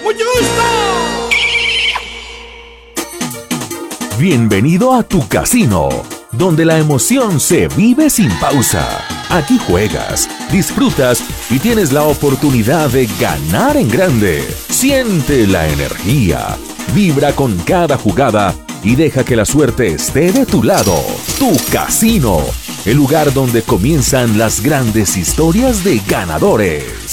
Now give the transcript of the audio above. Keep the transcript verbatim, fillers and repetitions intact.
¡Mucho gusto! Bienvenido a tu casino, donde la emoción se vive sin pausa. Aquí juegas, disfrutas y tienes la oportunidad de ganar en grande. Siente la energía, vibra con cada jugada y deja que la suerte esté de tu lado. Tu casino, el lugar donde comienzan las grandes historias de ganadores.